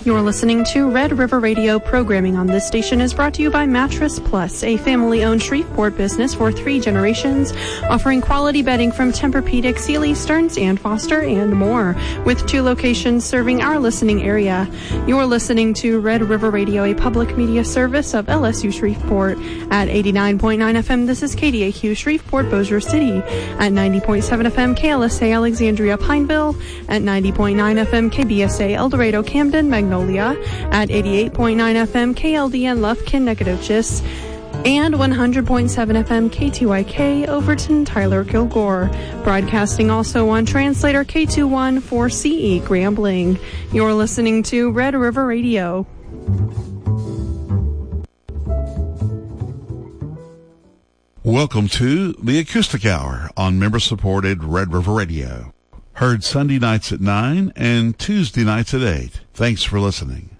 You're listening to Red River Radio. Programming on this station is brought to you by Mattress Plus, a family-owned Shreveport business for 3 generations, offering quality bedding from Tempur-Pedic, Sealy, Stearns & Foster, and more, with 2 locations serving our listening area. You're listening to Red River Radio, a public media service of LSU Shreveport. At 89.9 FM, this is KDAQ Shreveport, Bossier City. At 90.7 FM, KLSA Alexandria Pineville. At 90.9 FM, KBSA El Dorado Camden Magnolia. At 88.9 FM, KLDN Lufkin Nacogdoches. And 100.7 FM KTYK Overton Tyler Kilgore. Broadcasting also on translator K214CE Grambling. You're listening to Red River Radio. Welcome to the Acoustic Hour on member-supported Red River Radio. Heard Sunday nights at 9 and Tuesday nights at 8. Thanks for listening.